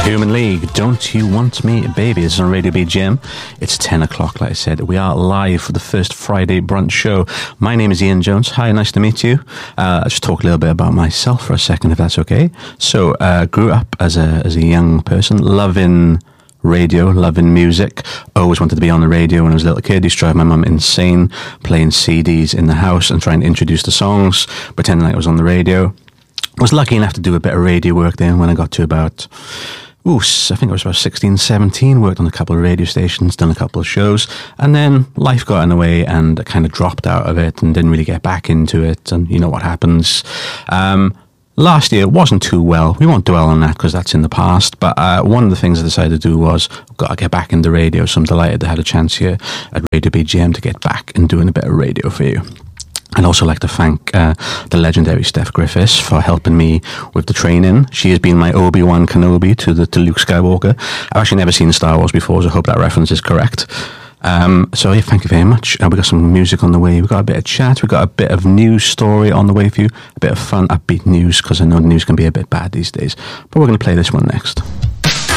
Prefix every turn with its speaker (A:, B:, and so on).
A: Human League, Don't You Want Me, Baby. It's on Radio BGM. It's 10 o'clock, like I said. We are live for the first Friday brunch show. My name is Ian Jones. Hi, nice to meet you. I'll just talk a little bit about myself for a second, if that's okay. So, grew up as a young person, loving radio, loving music. Always wanted to be on the radio when I was a little kid. Used to drive my mum insane, playing CDs in the house and trying to introduce the songs, pretending like I was on the radio. I was lucky enough to do a bit of radio work then when I got to about, I think I was about 16, 17, worked on a couple of radio stations, done a couple of shows, and then life got in the way and I kind of dropped out of it and didn't really get back into it, and you know what happens. Last year, it wasn't too well. We won't dwell on that because that's in the past, but one of the things I decided to do was, I've got to get back into radio, so I'm delighted I had a chance here at Radio BGM to get back and doing a bit of radio for you. I'd also like to thank the legendary Steph Griffiths for helping me with the training. She has been my Obi-Wan Kenobi to Luke Skywalker. I've actually never seen Star Wars before, so I hope that reference is correct. So yeah, thank you very much. We've got some music on the way. We've got a bit of chat. We've got a bit of news story on the way for you. A bit of fun, upbeat news, because I know the news can be a bit bad these days. But we're going to play this one next.